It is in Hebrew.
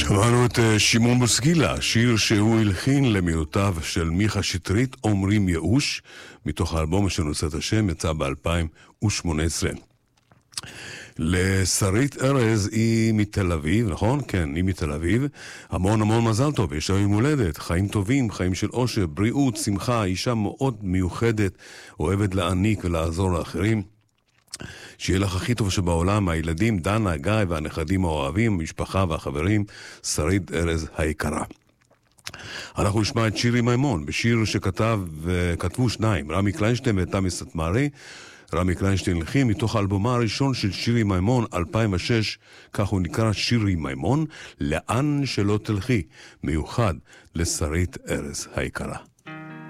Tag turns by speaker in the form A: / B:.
A: שמענו את שמעון בוסקילה, שיר שהוא הלחין למילותיו של מיכה שטרית, אומרים ייאוש, מתוך האלבום שנושא את השם, יצא ב-2018. לשרית ארז היא מתל אביב, נכון? כן, היא מתל אביב. המון המון מזל טוב, יש לה יום הולדת, חיים טובים, חיים של אושר, בריאות, שמחה, אישה מאוד מיוחדת, אוהבת להעניק ולעזור לאחרים. שיהיה לך הכי טוב שבעולם, הילדים, דנה, גיא והנכדים האוהבים, המשפחה והחברים, שרית ארז היקרה. אנחנו נשמע את שירי מימון, בשיר שכתבו שניים, רמי קליינשטיין ותמי סטמרי. רמי קליינשטיין הלחין מתוך האלבומה הראשון של שירי מימון, 2006, כך הוא נקרא שירי מימון, לאן שלא תלכי, מיוחד לשרית ארז היקרה.